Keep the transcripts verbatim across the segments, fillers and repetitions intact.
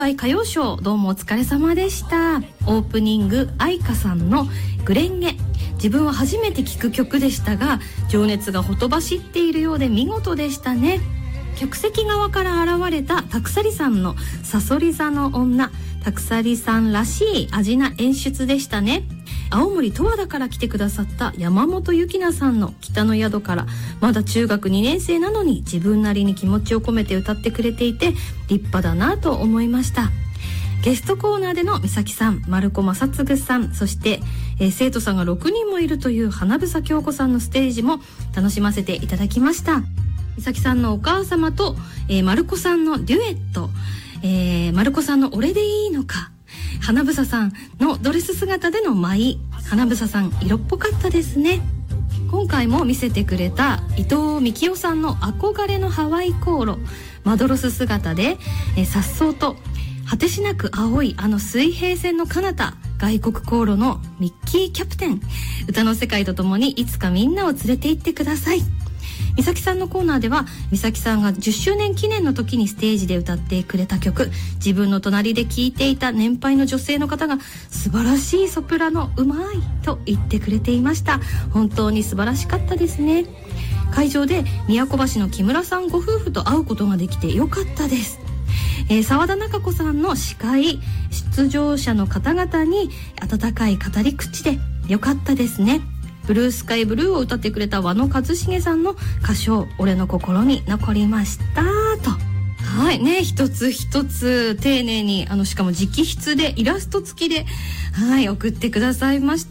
歌謡ショー、どうもお疲れ様でした。オープニング、愛花さんのグレンゲ、自分は初めて聴く曲でしたが、情熱がほとばしっているようで見事でしたね。客席側から現れたたくさりさんのさそり座の女、たくさりさんらしい味な演出でしたね。青森十和田から来てくださった山本ゆきなさんの北の宿から、まだ中学にねん生なのに自分なりに気持ちを込めて歌ってくれていて立派だなと思いました。ゲストコーナーでの美咲さん、丸子正嗣さん、そして、えー、生徒さんがろくにんもいるという花房京子さんのステージも楽しませていただきました。美咲さんのお母様と、えー、丸子さんのデュエット、えー、丸子さんの俺でいいのか、花房さんのドレス姿での舞、花房さん色っぽかったですね。今回も見せてくれた伊藤美紀夫さんの憧れのハワイ航路、マドロス姿で颯爽と果てしなく青いあの水平線の彼方、外国航路のミッキーキャプテン、歌の世界とともにいつかみんなを連れて行ってください。美咲さんのコーナーでは、美咲さんがじゅっしゅうねん記念の時にステージで歌ってくれた曲、自分の隣で聴いていた年配の女性の方が素晴らしいソプラノうまいと言ってくれていました。本当に素晴らしかったですね。会場で宮古橋の木村さんご夫婦と会うことができてよかったです。えー、沢田中子さんの司会、出場者の方々に温かい語り口でよかったですね。ブルースカイブルーを歌ってくれた和野一茂さんの歌唱、俺の心に残りましたと。はいね、一つ一つ丁寧に、あのしかも直筆でイラスト付きで、はい送ってくださいました。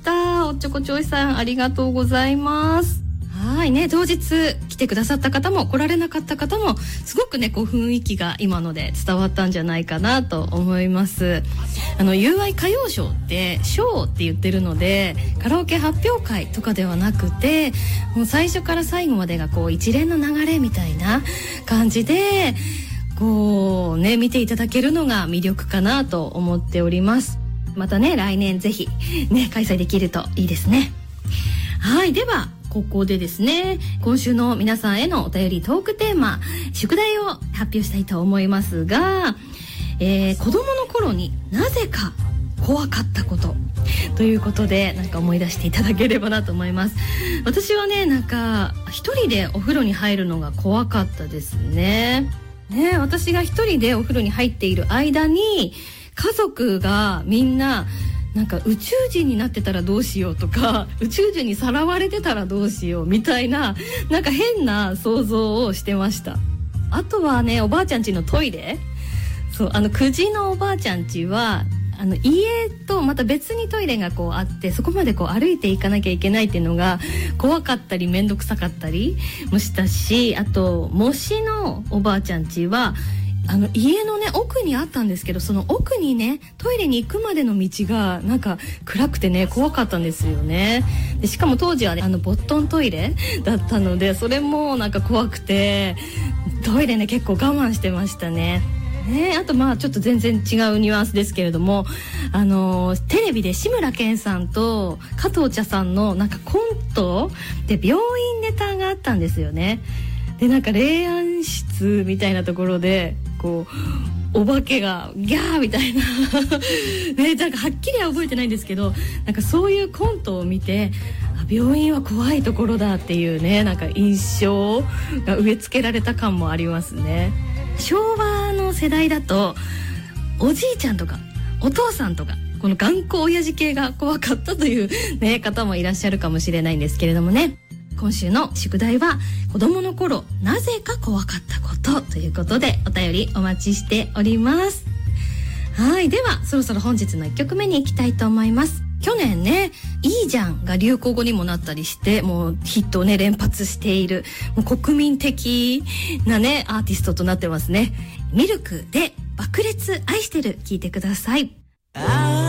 おっちょこちょいさん、ありがとうございます。はいね、当日来てくださった方も来られなかった方もすごくね、こう雰囲気が今ので伝わったんじゃないかなと思います。あの ユーアイ 歌謡ショーってショーって言ってるので、カラオケ発表会とかではなくて、もう最初から最後までがこう一連の流れみたいな感じでこうね、見ていただけるのが魅力かなと思っております。またね、来年ぜひね開催できるといいですね。はい、ではここでですね、今週の皆さんへのお便りトークテーマ、宿題を発表したいと思いますが、えー、子供の頃になぜか怖かったことということで、なんか思い出していただければなと思います。私はね、なんか一人でお風呂に入るのが怖かったですね。ね、私が一人でお風呂に入っている間に家族がみんななんか宇宙人になってたらどうしようとか、宇宙人にさらわれてたらどうしようみたいな、なんか変な想像をしてました。あとはね、おばあちゃん家のトイレ、そう、あの久慈のおばあちゃん家はあの家とまた別にトイレがこうあって、そこまでこう歩いていかなきゃいけないっていうのが怖かったり面倒くさかったりもしたし、あと模試のおばあちゃん家はあの家のね奥にあったんですけど、その奥にねトイレに行くまでの道がなんか暗くてね怖かったんですよね。でしかも当時はね、あのボットントイレだったので、それもなんか怖くてトイレね結構我慢してましたね。ね、あとまあちょっと全然違うニュアンスですけれども、あのー、テレビで志村けんさんと加藤茶さんのなんかコントで病院ネタがあったんですよね。でなんか霊安室みたいなところでこうお化けがギャーみたいなね、なんかはっきりは覚えてないんですけど、なんかそういうコントを見て、病院は怖いところだっていうね、なんか印象が植え付けられた感もありますね。昭和の世代だとおじいちゃんとかお父さんとかこの頑固親父系が怖かったという、ね、方もいらっしゃるかもしれないんですけれどもね。今週の宿題は子供の頃なぜか怖かったことということで、お便りお待ちしております。はい、ではそろそろ本日のいっきょくめに行きたいと思います。去年ね、いいじゃんが流行語にもなったりして、もうヒットをね連発している、もう国民的なねアーティストとなってますね。ミルクで爆裂愛してる、聞いてください。